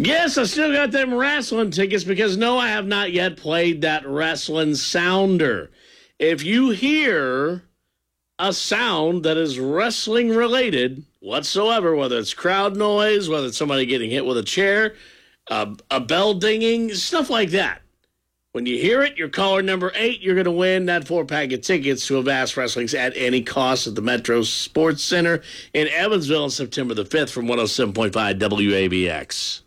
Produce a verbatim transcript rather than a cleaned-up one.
Yes, I still got them wrestling tickets because no, I have not yet played that wrestling sounder. If you hear a sound that is wrestling related whatsoever, whether it's crowd noise, whether it's somebody getting hit with a chair, uh, a bell dinging, stuff like that, when you hear it, you're caller number eight, you're going to win that four-pack of tickets to Avast Wrestling's At Any Cost at the Metro Sports Center in Evansville on September the fifth from one oh seven point five W A B X.